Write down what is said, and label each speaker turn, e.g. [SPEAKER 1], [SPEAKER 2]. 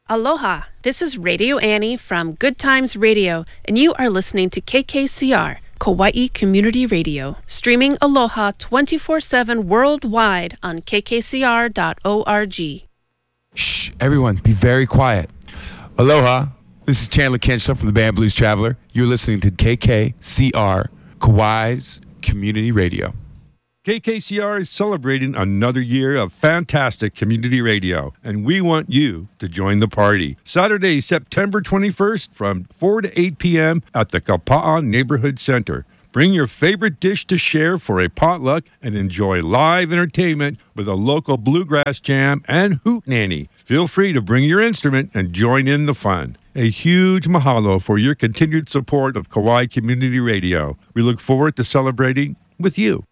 [SPEAKER 1] Aloha, this is Radio Annie from Good Times Radio, and you are listening to KKCR, Kauai Community Radio, streaming Aloha 24/7 worldwide on kkcr.org.
[SPEAKER 2] Shh, everyone, be very quiet. Aloha, this is Chandler Kenshaw from the band Blues Traveler. You're listening to KKCR, Kauai's Community Radio.
[SPEAKER 3] KKCR is celebrating another year of fantastic community radio, and we want you to join the party. Saturday, September 21st from 4 to 8 p.m. at the Kapa'a Neighborhood Center. Bring your favorite dish to share for a potluck and enjoy live entertainment with a local bluegrass jam and hoot nanny. Feel free to bring your instrument and join in the fun. A huge mahalo for your continued support of Kauai Community Radio. We look forward to celebrating with you.